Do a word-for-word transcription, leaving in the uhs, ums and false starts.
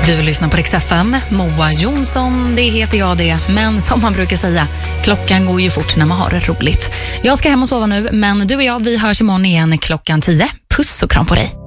Du lyssnar på Rix F M. Moa Jonsson, det heter jag det. Men som man brukar säga, klockan går ju fort när man har det roligt. Jag ska hem och sova nu, men du och jag, vi hörs imorgon igen klockan tio. Puss och kram på dig.